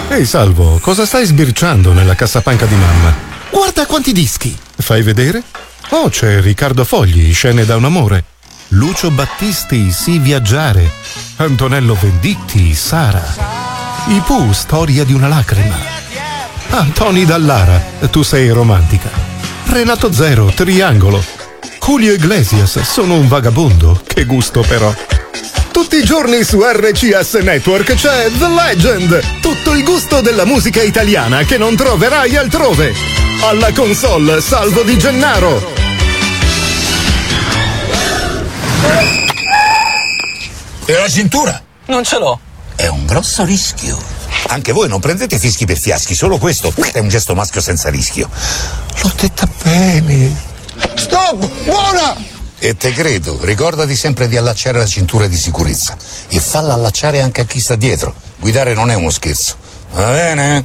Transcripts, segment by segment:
Ehi Salvo, cosa stai sbirciando nella cassapanca di mamma? Guarda quanti dischi! Fai vedere? Oh, c'è Riccardo Fogli, Scene da un amore. Lucio Battisti, Sì viaggiare. Antonello Venditti, Sara. I Pooh, Storia di una lacrima. Antoni Dallara, Tu sei romantica. Renato Zero, Triangolo. Julio Iglesias, Sono un vagabondo. Che gusto però. Tutti i giorni su RCS Network c'è The Legend, tutto il gusto della musica italiana che non troverai altrove. Alla console Salvo Di Gennaro. E la cintura? Non ce l'ho. È un grosso rischio. Anche voi non prendete fischi per fiaschi, solo questo è un gesto maschio senza rischio. L'ho detta bene. Stop! Buona! E te credo, ricordati sempre di allacciare la cintura di sicurezza e falla allacciare anche a chi sta dietro. Guidare non è uno scherzo, va bene?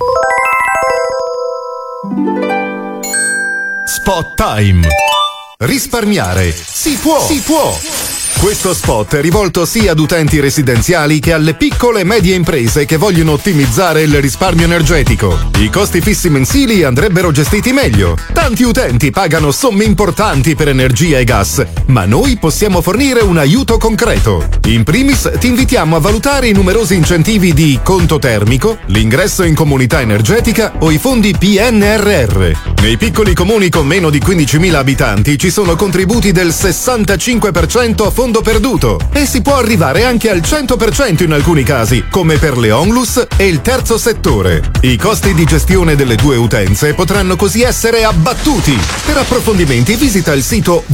Spot Time. Risparmiare si può. Si può. Questo spot è rivolto sia ad utenti residenziali che alle piccole e medie imprese che vogliono ottimizzare il risparmio energetico. I costi fissi mensili andrebbero gestiti meglio. Tanti utenti pagano somme importanti per energia e gas, ma noi possiamo fornire un aiuto concreto. In primis ti invitiamo a valutare i numerosi incentivi di conto termico, l'ingresso in comunità energetica o i fondi PNRR. Nei piccoli comuni con meno di 15.000 abitanti ci sono contributi del 65% a fondo perduto e si può arrivare anche al 100% in alcuni casi, come per le onlus e il terzo settore. I costi di gestione delle tue utenze potranno così essere abbattuti. Per approfondimenti visita il sito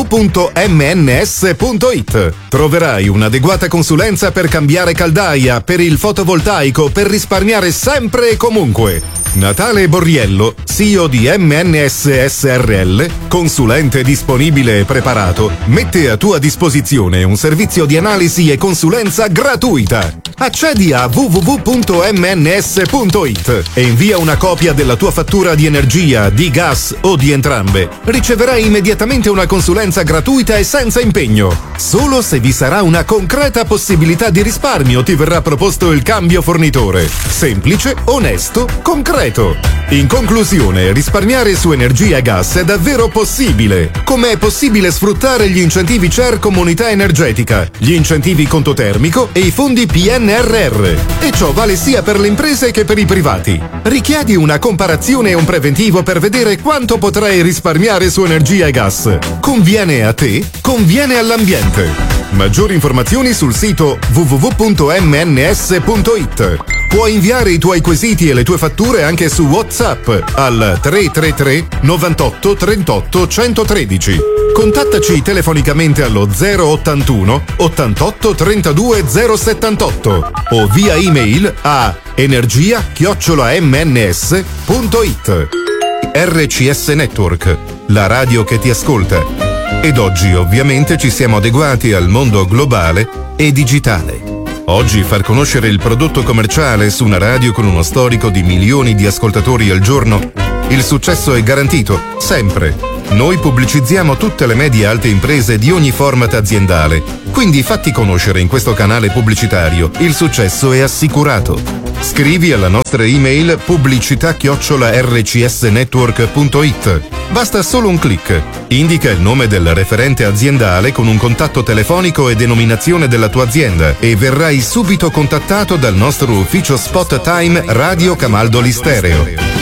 www.mns.it. Troverai un'adeguata consulenza per cambiare caldaia, per il fotovoltaico, per risparmiare sempre e comunque. Natale Borriello, CEO di MNS SRL, consulente disponibile e preparato, mette a tua disposizione un servizio di analisi e consulenza gratuita. Accedi a www.mns.it e invia una copia della tua fattura di energia, di gas o di entrambe. Riceverai immediatamente una consulenza gratuita e senza impegno. Solo se vi sarà una concreta possibilità di risparmio ti verrà proposto il cambio fornitore. Semplice, onesto, concreto. In conclusione, risparmiare su energia e gas è davvero possibile. Come è possibile sfruttare gli incentivi CER Comunità Energetica, gli incentivi conto termico e i fondi PNRR. E ciò vale sia per le imprese che per i privati. Richiedi una comparazione e un preventivo per vedere quanto potrai risparmiare su energia e gas. Conviene a te, conviene all'ambiente. Maggiori informazioni sul sito www.mns.it. Puoi inviare i tuoi quesiti e le tue fatture anche su WhatsApp al 333 98 38 113. Contattaci telefonicamente allo 081 88 32 078 o via email a energia@mns.it. RCS Network, la radio che ti ascolta. Ed oggi ovviamente ci siamo adeguati al mondo globale e digitale. Oggi far conoscere il prodotto commerciale su una radio con uno storico di milioni di ascoltatori al giorno, il successo è garantito, sempre. Noi pubblicizziamo tutte le medie e alte imprese di ogni format aziendale, quindi fatti conoscere in questo canale pubblicitario, il successo è assicurato. Scrivi alla nostra email pubblicità@rcsnetwork.it. Basta solo un click. Indica il nome del referente aziendale con un contatto telefonico e denominazione della tua azienda e verrai subito contattato dal nostro ufficio Spot Time Radio Camaldoli Stereo.